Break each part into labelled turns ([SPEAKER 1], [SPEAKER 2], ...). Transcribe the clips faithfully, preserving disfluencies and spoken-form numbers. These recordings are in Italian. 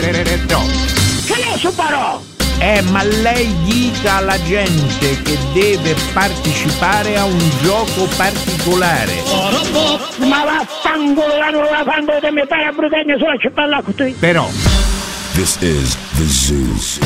[SPEAKER 1] No.
[SPEAKER 2] Che ne so però?
[SPEAKER 1] Eh, ma lei dica alla gente che deve partecipare a un gioco particolare.
[SPEAKER 2] Ma vaffanculo, non la fanno che mi fai a brutare sulla città con te.
[SPEAKER 1] Però
[SPEAKER 3] This is the Zoo.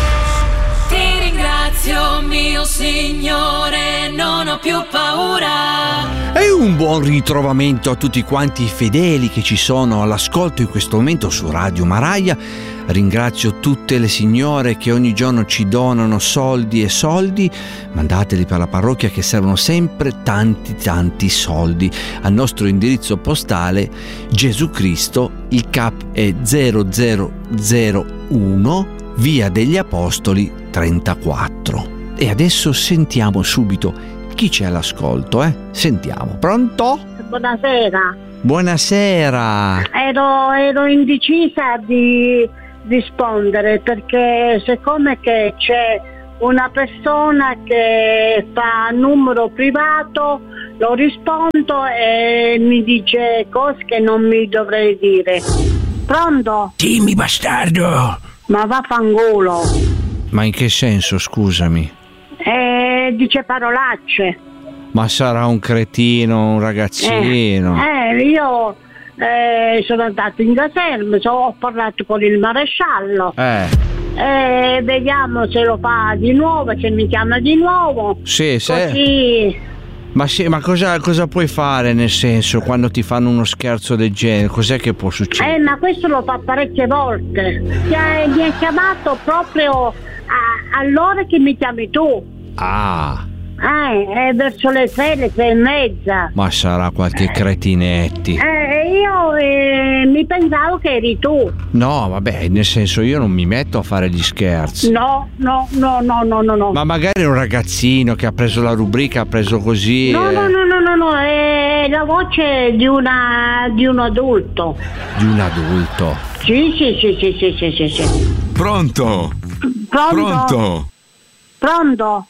[SPEAKER 4] Ti ringrazio, mio Signore, non ho più paura.
[SPEAKER 5] E un buon ritrovamento a tutti quanti i fedeli che ci sono all'ascolto in questo momento su Radio Maraia. Ringrazio tutte le signore che ogni giorno ci donano soldi e soldi. Mandateli per la parrocchia, che servono sempre tanti tanti soldi. Al nostro indirizzo postale Gesù Cristo, il C A P è zero zero zero uno, Via degli Apostoli trentaquattro. E adesso sentiamo subito chi c'è all'ascolto, eh? Sentiamo. Pronto?
[SPEAKER 2] Buonasera.
[SPEAKER 5] Buonasera.
[SPEAKER 2] Ero, ero indecisa di rispondere perché siccome che c'è una persona che fa numero privato, lo rispondo e mi dice cose che non mi dovrei dire. Pronto?
[SPEAKER 1] dimmi, bastardo.
[SPEAKER 2] Ma vaffanculo.
[SPEAKER 5] Ma in che senso, scusami?
[SPEAKER 2] E dice parolacce.
[SPEAKER 5] Ma sarà un cretino, un ragazzino.
[SPEAKER 2] Eh, eh io eh, sono andato in caserma, so, ho parlato con il maresciallo.
[SPEAKER 5] Eh.
[SPEAKER 2] Eh, vediamo se lo fa di nuovo, se mi chiama di nuovo.
[SPEAKER 5] Sì, se...
[SPEAKER 2] Così.
[SPEAKER 5] Ma sì, ma cosa, cosa puoi fare, nel senso, quando ti fanno uno scherzo del genere? Cos'è che può succedere?
[SPEAKER 2] Eh, ma questo lo fa parecchie volte. Mi ha, mi ha chiamato proprio a, all'ora che mi chiami tu.
[SPEAKER 5] Ah.
[SPEAKER 2] Eh, è verso le sei, le sei e mezza.
[SPEAKER 5] Ma sarà qualche cretinetti.
[SPEAKER 2] Eh, io eh, mi pensavo che eri tu.
[SPEAKER 5] No, vabbè, nel senso, io non mi metto a fare gli scherzi.
[SPEAKER 2] No, no, no, no, no, no, no.
[SPEAKER 5] Ma magari un ragazzino che ha preso la rubrica, ha preso così.
[SPEAKER 2] No,
[SPEAKER 5] eh...
[SPEAKER 2] no, no, no, no, no, è la voce di una di un adulto.
[SPEAKER 5] Di un adulto.
[SPEAKER 2] Sì, sì, sì, sì, sì, sì, sì, sì.
[SPEAKER 3] Pronto?
[SPEAKER 2] Pronto?
[SPEAKER 3] Pronto?
[SPEAKER 2] Pronto?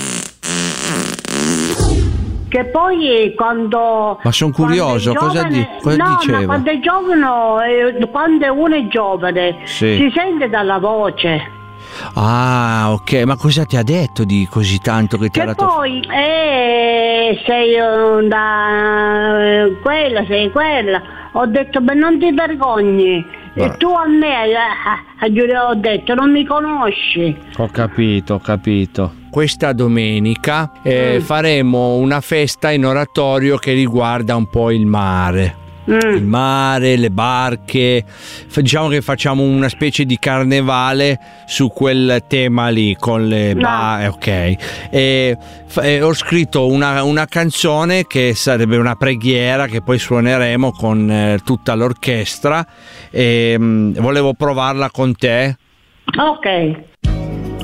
[SPEAKER 2] Che poi quando...
[SPEAKER 5] Ma sono curioso,
[SPEAKER 2] quando è
[SPEAKER 5] cosa, di,
[SPEAKER 2] giovane,
[SPEAKER 5] cosa
[SPEAKER 2] no,
[SPEAKER 5] diceva?
[SPEAKER 2] ma quando è giovane, eh, quando uno è giovane,
[SPEAKER 5] Sì.
[SPEAKER 2] si sente dalla voce.
[SPEAKER 5] Ah, ok, ma cosa ti ha detto di così tanto che ti ha
[SPEAKER 2] Che
[SPEAKER 5] dato?
[SPEAKER 2] poi, eh, sei una... eh, quella, sei quella. Ho detto, beh, non ti vergogni.
[SPEAKER 5] Beh.
[SPEAKER 2] E tu a me, eh, eh, ho detto, non mi conosci.
[SPEAKER 5] Ho capito, ho capito. Questa domenica eh,
[SPEAKER 2] Mm.
[SPEAKER 5] faremo una festa in oratorio che riguarda un po' il mare.
[SPEAKER 2] Mm.
[SPEAKER 5] Il mare, le barche, F- diciamo che facciamo una specie di carnevale su quel tema lì con le
[SPEAKER 2] No.
[SPEAKER 5] barche, ok. E, f- e ho scritto una, una canzone che sarebbe una preghiera che poi suoneremo con eh, tutta l'orchestra e mh, volevo provarla con te.
[SPEAKER 2] Ok.